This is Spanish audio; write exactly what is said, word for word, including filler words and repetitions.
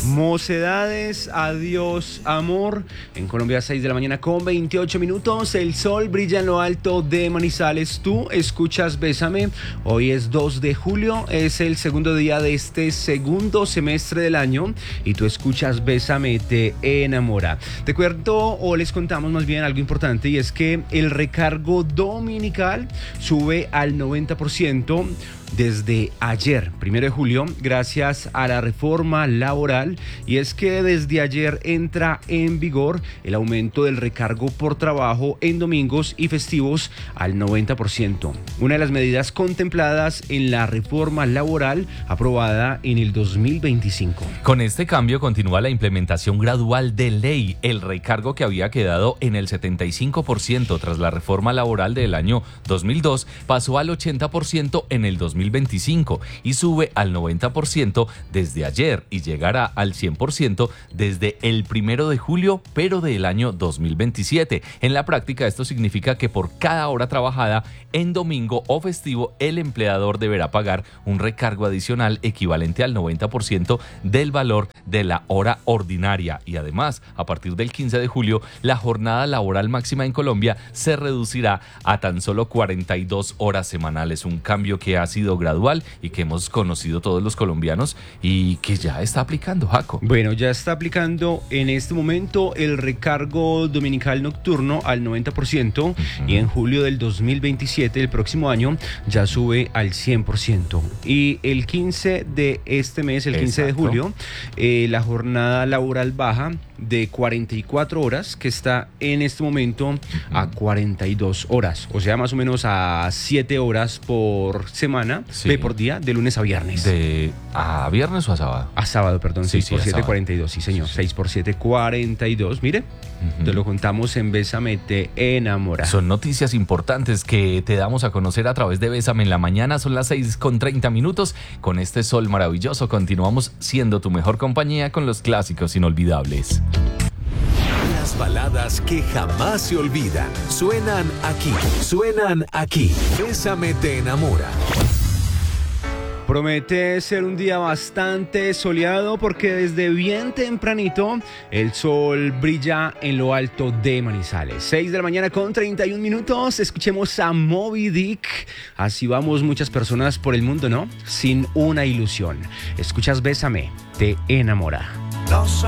Mocedades, adiós amor. En Colombia, seis de la mañana con veintiocho minutos. El sol brilla en lo alto de Manizales. Tú escuchas Bésame. Hoy es dos de julio. Es el segundo día de este segundo semestre del año. Y tú escuchas Bésame, te enamora. Te cuento o les contamos más bien algo importante. Y es que el recargo dominical sube al noventa por ciento desde ayer, primero de julio, gracias a la reforma laboral, y es que desde ayer entra en vigor el aumento del recargo por trabajo en domingos y festivos al noventa por ciento, una de las medidas contempladas en la reforma laboral aprobada en el dos mil veinticinco. Con este cambio continúa la implementación gradual de ley. El recargo que había quedado en el setenta y cinco por ciento tras la reforma laboral del año dos mil dos pasó al ochenta por ciento en el dos mil veinticinco y sube al noventa por ciento desde ayer y llegará al cien por ciento desde el primero de julio, pero del año dos mil veintisiete. En la práctica, esto significa que por cada hora trabajada en domingo o festivo, el empleador deberá pagar un recargo adicional equivalente al noventa por ciento del valor de la hora ordinaria. Y además, a partir del quince de julio, la jornada laboral máxima en Colombia se reducirá a tan solo cuarenta y dos horas semanales, un cambio que ha sido gradual y que hemos conocido todos los colombianos y que ya está aplicando, Jaco. Bueno, ya está aplicando en este momento el recargo dominical nocturno al noventa por ciento, uh-huh. Y en julio del dos mil veintisiete, el próximo año, ya sube al cien por ciento. Y el quince de este mes, el quince Exacto. de julio, eh, la jornada laboral baja de cuarenta y cuatro horas, que está en este momento uh-huh. a cuarenta y dos horas, o sea, más o menos a siete horas por semana, sí. de por día, de lunes a viernes. ¿De a viernes o a sábado? A sábado, perdón, sí, seis sí, por siete, sábado. cuarenta y dos, sí señor, sí, sí. seis por siete, cuarenta y dos, mire, uh-huh. te lo contamos en Bésame, te enamora. Son noticias importantes que te damos a conocer a través de Bésame en la mañana, son las seis con treinta minutos, con este sol maravilloso continuamos siendo tu mejor compañía con los clásicos inolvidables. Las baladas que jamás se olvidan suenan aquí, suenan aquí. Bésame te enamora. Promete ser un día bastante soleado porque desde bien tempranito el sol brilla en lo alto de Manizales. seis de la mañana con treinta y un minutos. Escuchemos a Moby Dick. Así vamos muchas personas por el mundo, ¿no? Sin una ilusión. Escuchas Bésame, te enamora.